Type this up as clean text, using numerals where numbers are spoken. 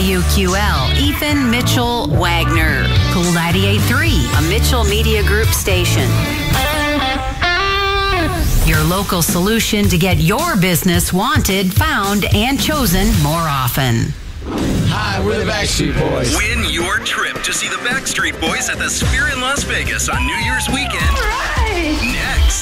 KUQL, Ethan Mitchell Wagner. Cool 98.3, a Mitchell Media Group station. Your local solution to get your business wanted, found, and chosen more often. Hi, we're the Backstreet Boys. Win your trip to see the Backstreet Boys at the Sphere in Las Vegas on New Year's weekend. All right. Next.